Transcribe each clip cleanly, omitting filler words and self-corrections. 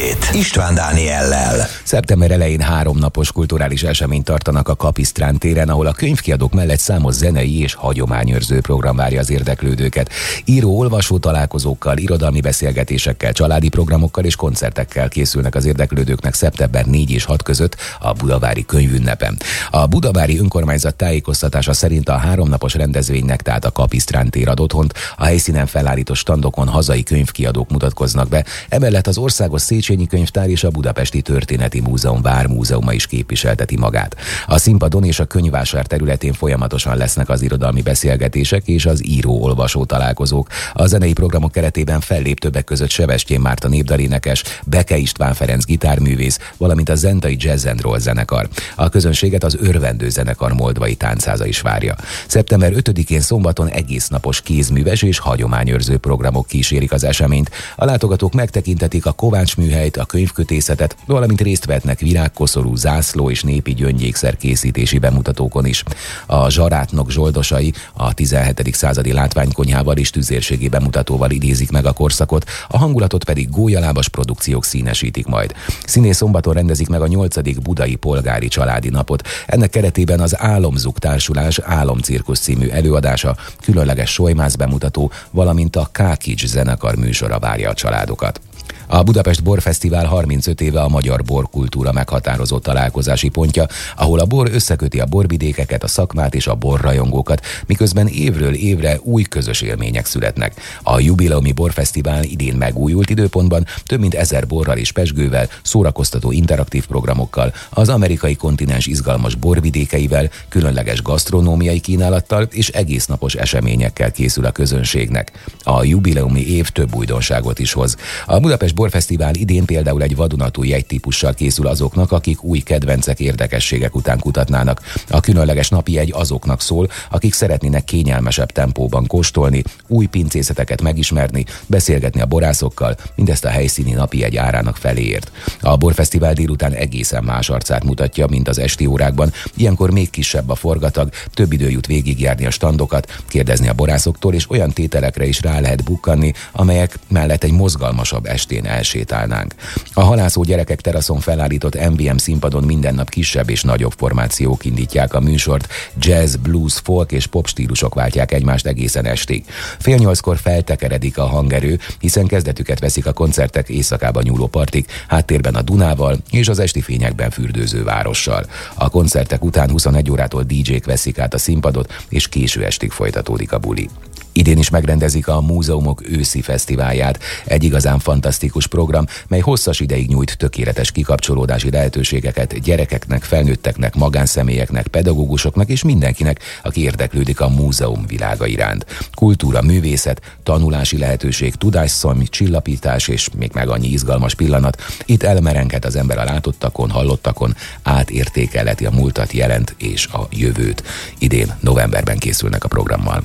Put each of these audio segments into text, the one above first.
Update István Dániellel. Szeptember elején 3 napos kulturális eseményt tartanak a Kapisztrán téren, ahol a könyvkiadók mellett számos zenei és hagyományőrző program várja az érdeklődőket. Író-olvasó találkozókkal, irodalmi beszélgetésekkel, családi programokkal és koncertekkel készülnek az érdeklődőknek szeptember 4 és 6 között a budavári könyvünnepen. A budavári önkormányzat tájékoztatása szerint a 3 napos rendezvénynek, tehát a Kapisztrán tér ad otthont, a helyszínen felállított standokon hazai könyvkiadók mutatkoznak be, emellett az Országos Széchenyi Könyvtár és a Budapesti Történeti Múzeum Vármúzeuma is képviselteti magát. A színpadon és a könyvvásár területén folyamatosan lesznek az irodalmi beszélgetések és az író-olvasó találkozók. A zenei programok keretében fellép többek között Sebestyén Márta népdalénekes, Beke István Ferenc gitárművész, valamint a Zentai Jazz and Roll zenekar. A közönséget az Örvendő zenekar moldvai táncháza is várja. Szeptember 5-én szombaton egész napos kézműves és hagyományőrző programok kísérik az eseményt. A látogatók megtekinthetik a kovácsműhelyt, a könyvkötészetet, valamint részt vehetnek virágkoszorú, zászló és népi gyöngyékszer készítési bemutatókon is. A Zsarátnok zsoldosai a 17. századi látványkonyhával és tüzérségi bemutatóval idézik meg a korszakot, a hangulatot pedig gólyalábas produkciók színesítik majd. Színész szombaton rendezik meg a 8. budai polgári családi napot. Ennek keretében az Álomzuk társulás Álomcirkusz című előadása, különleges solymász bemutató, valamint a Kákics zenekar műsora várja a családokat. A Budapest Borfesztivál 35 éve a magyar borkultúra meghatározó találkozási pontja, ahol a bor összeköti a borvidékeket, a szakmát és a borrajongókat, miközben évről évre új közös élmények születnek. A jubileumi borfesztivál idén megújult időpontban több mint 1000 borral és pezsgővel, szórakoztató interaktív programokkal, az amerikai kontinens izgalmas borvidékeivel, különleges gasztronómiai kínálattal és egésznapos eseményekkel készül a közönségnek. A jubileumi év több újdonságot is hoz. A Budapest Borfesztivál idén például egy vadonatúj jegytípussal készül azoknak, akik új kedvencek, érdekességek után kutatnának. A különleges napi jegy azoknak szól, akik szeretnének kényelmesebb tempóban kóstolni, új pincészeteket megismerni, beszélgetni a borászokkal, mindezt a helyszíni napi jegy árának feléért. A Borfesztivál délután egészen más arcát mutatja, mint az esti órákban, ilyenkor még kisebb a forgatag, több idő jut végigjárni a standokat, kérdezni a borászoktól, és olyan tételekre is rá lehet bukkanni, amelyek mellett egy mozgalmasabb estén elsétálnánk. A halászó gyerekek teraszon felállított MVM színpadon minden nap kisebb és nagyobb formációk indítják a műsort, jazz, blues, folk és pop stílusok váltják egymást egészen estig. 7:30-kor feltekeredik a hangerő, hiszen kezdetüket veszik a koncertek éjszakába nyúló partik, háttérben a Dunával és az esti fényekben fürdőző várossal. A koncertek után 21 órától DJ-k veszik át a színpadot, és késő estig folytatódik a buli. Idén is megrendezik a Múzeumok őszi fesztiválját, egy igazán fantasztikus program, mely hosszas ideig nyújt tökéletes kikapcsolódási lehetőségeket gyerekeknek, felnőtteknek, magánszemélyeknek, pedagógusoknak és mindenkinek, aki érdeklődik a múzeum világa iránt. Kultúra, művészet, tanulási lehetőség, tudásszalmi, csillapítás és még meg annyi izgalmas pillanat. Itt elmerenghet az ember a látottakon, hallottakon, átértékelheti a múltat, jelent és a jövőt. Idén novemberben készülnek a programmal.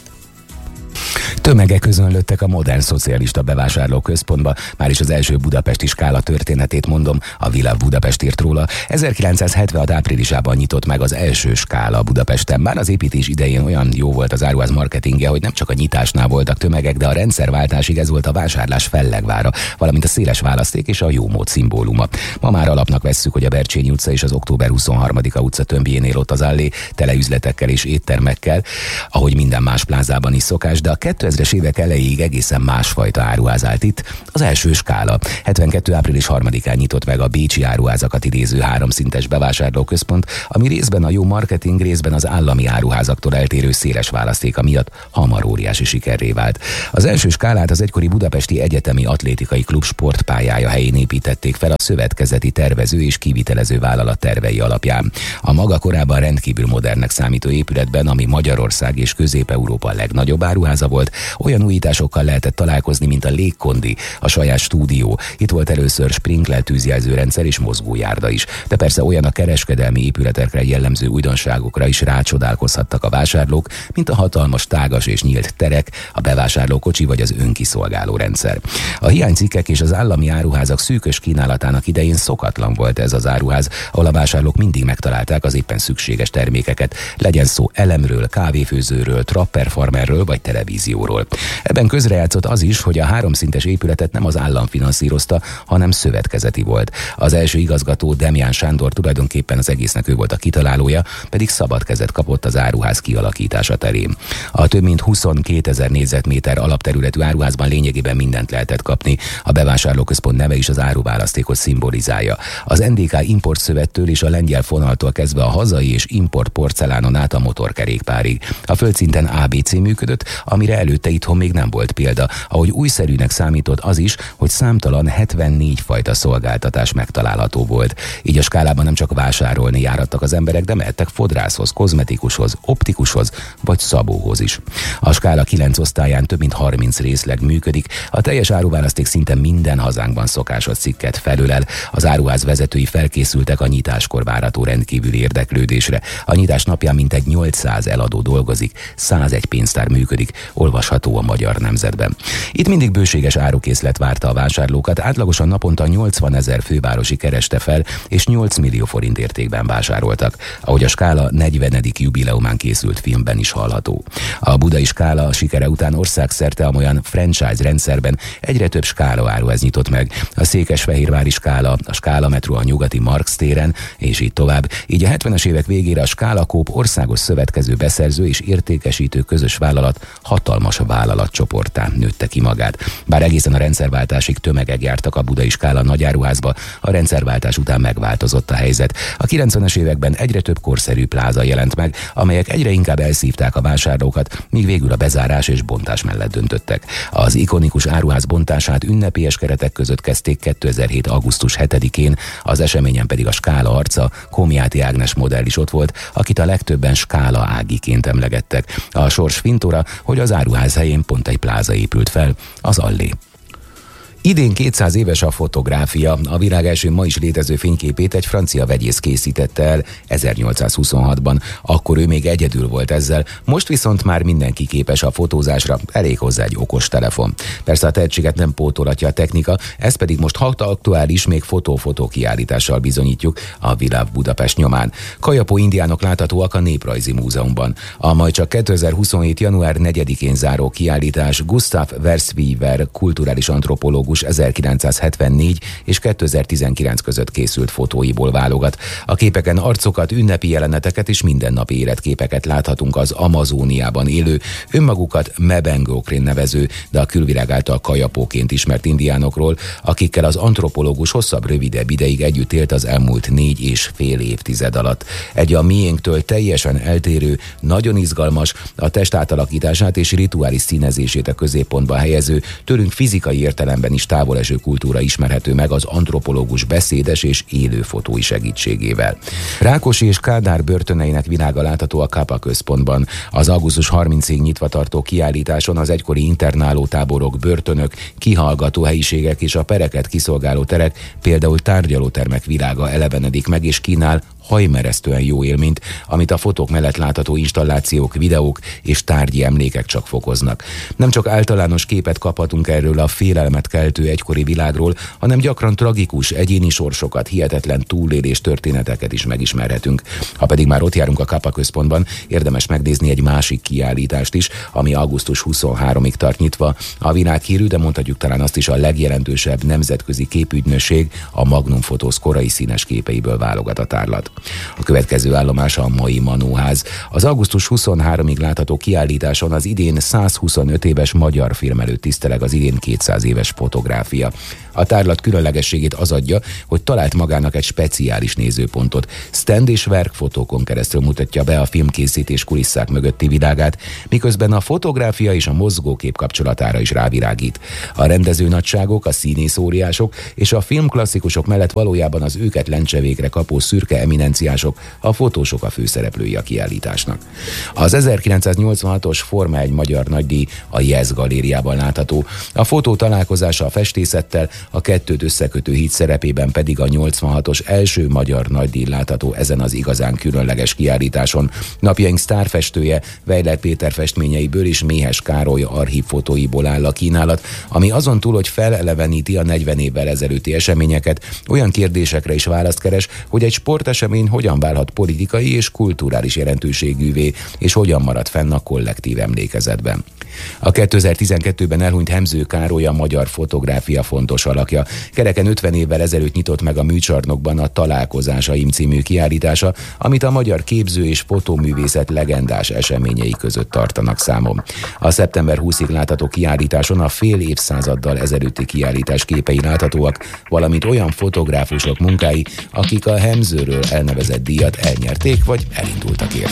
Tömegek közönlöttek a Modern Szocialista Bevásárlóközpontba, már is az első budapesti skála történetét mondom, a Világ Budapest írt róla. 1976 áprilisában nyitott meg az első skála Budapesten. Már az építés idején olyan jó volt az áruház marketingje, hogy nem csak a nyitásnál voltak tömegek, de a rendszerváltásig ez volt a vásárlás fellegvára, valamint a széles választék és a jómód szimbóluma. Ma már alapnak vesszük, hogy a Bercsényi utca és az Október 23-a utca tömbjénél ott az allé, tele üzletekkel és éttermekkel, ahogy minden más plázában is szokás, de a 2000-es évek elejéig egészen másfajta áruház állt itt, az első skála. 72. április 3-án nyitott meg a bécsi áruházakat idéző 3 szintes bevásárlóközpont, ami részben a jó marketing, részben az állami áruházaktól eltérő széles választéka miatt hamar óriási sikerré vált. Az első skálát az egykori Budapesti Egyetemi Atlétikai Klub sportpályája helyén építették fel a szövetkezeti tervező és kivitelező vállalat tervei alapján. A maga korábban rendkívül modernnek számító épületben, ami Magyarország és Közép-Európa legnagyobb áruháza volt, olyan újításokkal lehetett találkozni, mint a légkondi, a saját stúdió. Itt volt először sprinkler tűzjelzőrendszer és mozgójárda is. De persze olyan a kereskedelmi épületekre jellemző újdonságokra is rácsodálkozhattak a vásárlók, mint a hatalmas, tágas és nyílt terek, a bevásárlókocsi vagy az önkiszolgáló rendszer. A hiánycikkek és az állami áruházak szűkös kínálatának idején szokatlan volt ez az áruház, ahol a vásárlók mindig megtalálták az éppen szükséges termékeket, legyen szó elemről, kávéfőzőről, trapper farmerről vagy televízióról. skáláról. Ebben közrejátszott az is, hogy a 3 szintes épületet nem az állam finanszírozta, hanem szövetkezeti volt. Az első igazgató, Demján Sándor, tulajdonképpen az egésznek ő volt a kitalálója, pedig szabad kezet kapott az áruház kialakítása terén. A több mint 22 000 négyzetméter alapterületű áruházban lényegében mindent lehetett kapni. A bevásárlóközpont neve is az áruválasztékot szimbolizálja. Az NDK importszövettől és a lengyel fonaltól kezdve a hazai és import porcelánon át a motorkerékpárig. A földszinten ABC működött, amire előtte itthon még nem volt példa, ahogy újszerűnek számított az is, hogy számtalan 74 fajta szolgáltatás megtalálható volt. Így a skálában nem csak vásárolni járattak az emberek, de mehettek fodrászhoz, kozmetikushoz, optikushoz vagy szabóhoz is. A skála 9 osztályán több mint 30 részleg működik, a teljes áruválaszték szinte minden hazánkban szokásos cikket felölel. Az áruház vezetői felkészültek a nyitáskor várható rendkívüli érdeklődésre. A nyitás napján mintegy 800 eladó dolgozik, 101 pénztár működik, olvasható a Magyar Nemzetben. Itt mindig bőséges árukészlet várta a vásárlókat, átlagosan naponta 80 000 fővárosi kereste fel, és 8 millió forint értékben vásároltak, ahogy a skála 40. jubileumán készült filmben is hallható. A budai skála sikere után országszerte amolyan franchise rendszerben egyre több skála áruház nyitott meg. A székesfehérvári skála, a Skála Metro a nyugati Marx téren, és így tovább. Így a 70-es évek végére a Skála Coop országos szövetkező, beszerző és értékesítő közös vállalat hatalmas vállalatcsoporttá nőtte ki magát. Bár egészen a rendszerváltásig tömegek jártak a budai Skála nagyáruházba, a rendszerváltás után megváltozott a helyzet. A 90-es években egyre több korszerű pláza jelent meg, amelyek egyre inkább elszívták a vásárlókat, míg végül a bezárás és bontás mellett döntöttek. Az ikonikus áruház bontását ünnepélyes keretek között kezdték 2007. augusztus 7-én, az eseményen pedig a Skála arca, Komjáti Ágnes modell is ott volt, akit a legtöbben Skála Ágiként emlegettek. A sors fintora, hogy az áruház helyén pont egy pláza épült fel, az Allé. Idén 200 éves a fotográfia. A világ első ma is létező fényképét egy francia vegyész készítette el 1826-ban. Akkor ő még egyedül volt ezzel, most viszont már mindenki képes a fotózásra, elég hozzá egy okos telefon. Persze a tehetséget nem pótolhatja a technika, ez pedig most aktuális, még fotó-fotó kiállítással bizonyítjuk a Világ Budapest nyomán. Kajapó indiánok láthatóak a Néprajzi Múzeumban. A majd csak 2027. január 4-én záró kiállítás Gustav Verswever kulturális antropológus 1974 és 2019 között készült fotóiból válogat. A képeken arcokat, ünnepi jeleneteket és mindennapi életképeket láthatunk az Amazóniában élő, önmagukat Mebengokrin nevező, de a külvilág által kajapóként ismert indiánokról, akikkel az antropológus rövidebb ideig együtt élt az elmúlt 4,5 évtized alatt. Egy a miénktől teljesen eltérő, nagyon izgalmas, a test átalakítását és rituális színezését a középpontba helyező, tőlünk fizikai értelemben is távoleső kultúra ismerhető meg az antropológus beszédes és élő fotói segítségével. Rákosi és Kádár börtöneinek világa látható a Kápa központban. Az augusztus 30-ig nyitva tartó kiállításon az egykori internáló táborok, börtönök, kihallgató helyiségek és a pereket kiszolgáló terek, például tárgyalótermek világa elevenedik meg és kínál hajmeresztően jó élményt, amit a fotók mellett látható installációk, videók és tárgyi emlékek csak fokoznak. Nem csak általános képet kaphatunk erről a félelmet keltő egykori világról, hanem gyakran tragikus, egyéni sorsokat, hihetetlen túlélés történeteket is megismerhetünk. Ha pedig már ott járunk a Kápa központban, érdemes megnézni egy másik kiállítást is, ami augusztus 23-ig tart nyitva. A világhírű, de mondhatjuk talán azt is a legjelentősebb nemzetközi képügynökség, a Magnum Photos korai színes képeiből válogat a tárlat. A következő állomás a mai Manóház. Az augusztus 23-ig látható kiállításon az idén 125 éves magyar film előtt tiszteleg az idén 200 éves fotográfia. A tárlat különlegességét az adja, hogy talált magának egy speciális nézőpontot. Stand és verkfotókon keresztül mutatja be a filmkészítés kulisszák mögötti világát, miközben a fotográfia és a mozgókép kapcsolatára is rávilágít. A rendező nagyságok, a színész óriások és a filmklasszikusok mellett valójában az őket lencsevékre kapó szürke eminenciások, a fotósok a főszereplői a kiállításnak. Az 1986-os Forma 1 magyar nagydíj a Yes galériában látható. A fotó találkozása a festészettel, a kettőt összekötő híd szerepében pedig a 86-os első magyar nagydíj látható ezen az igazán különleges kiállításon. Napjaink sztárfestője Weiler Péter festményeiből és Méhes Károly archív fotóiból áll a kínálat, ami azon túl, hogy feleleveníti a 40 évvel ezelőtti eseményeket, olyan kérdésekre is választ keres, hogy egy sportesemény rendezvény hogyan válhat politikai és kulturális jelentőségűvé, és hogyan marad fenn a kollektív emlékezetben. A 2012-ben elhunyt Hemző Károly a magyar fotográfia fontos alakja. Kereken 50 évvel ezelőtt nyitott meg a Műcsarnokban a Találkozásaim című kiállítása, amit a magyar képző- és fotóművészet legendás eseményei között tartanak számon. A szeptember 20-ig látható kiállításon a fél évszázaddal ezelőtti kiállítás képei láthatóak, valamint olyan fotográfusok munkái, akik a Hemzőről elnevezett díjat elnyerték vagy elindultak érte.